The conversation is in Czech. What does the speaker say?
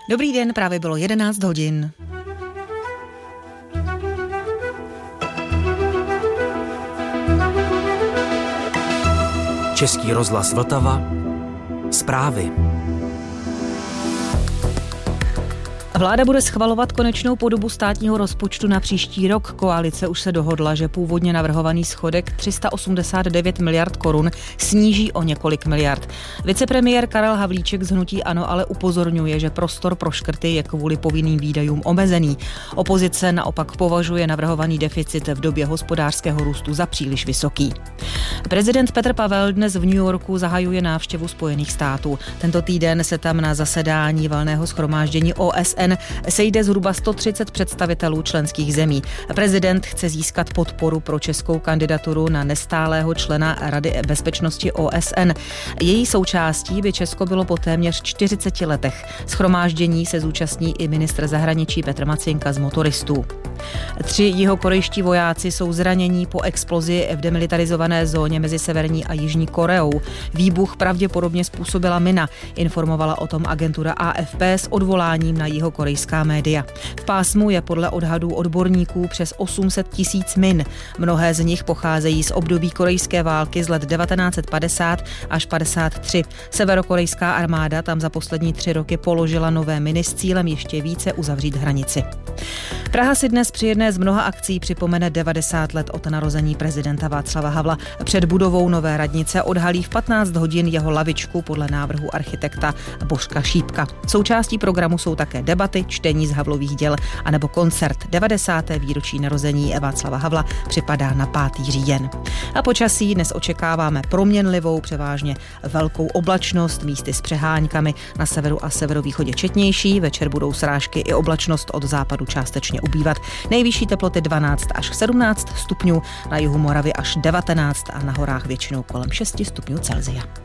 Dobrý den, právě bylo 11 hodin. Český rozhlas Vltava. Zprávy. Vláda bude schvalovat konečnou podobu státního rozpočtu na příští rok. Koalice už se dohodla, že původně navrhovaný schodek 389 miliard korun sníží o několik miliard. Vicepremiér Karel Havlíček z hnutí ANO ale upozorňuje, že prostor pro škrty je kvůli povinným výdajům omezený. Opozice naopak považuje navrhovaný deficit v době hospodářského růstu za příliš vysoký. Prezident Petr Pavel dnes v New Yorku zahajuje návštěvu Spojených států. Tento týden se tam na zasedání valného shromáždění OSN sejde zhruba 130 představitelů členských zemí. Prezident chce získat podporu pro českou kandidaturu na nestálého člena Rady bezpečnosti OSN. Její součástí by Česko bylo po téměř 40 letech. Shromáždění se zúčastní i ministr zahraničí Petr Macieńka z Motoristů. 3 jihokorejští vojáci jsou zranění po explozi v demilitarizované zóně mezi Severní a Jižní Koreou. Výbuch pravděpodobně způsobila mina, informovala o tom agentura AFP s odvoláním na jihokorejská média. V pásmu je podle odhadů odborníků přes 800 000 min. Mnohé z nich pocházejí z období korejské války z let 1950 až 53. Severokorejská armáda tam za poslední 3 roky položila nové miny s cílem ještě více uzavřít hranici. Praha si dnes při jedné z mnoha akcí připomene 90 let od narození prezidenta Václava Havla. Před budovou nové radnice odhalí v 15 hodin jeho lavičku podle návrhu architekta Božka Šípka. Součástí programu jsou také debaty, čtení z Havlových děl anebo koncert. 90. výročí narození Václava Havla připadá na 5. říjen. A počasí dnes očekáváme proměnlivou, převážně velkou oblačnost, místy s přeháňkami, na severu a severovýchodě četnější. Večer budou srážky i oblačnost od západu částečně ubývat. Nejvyšší teploty 12 až 17 stupňů, na jihu Moravy až 19 a na horách většinou kolem 6 stupňů Celsia.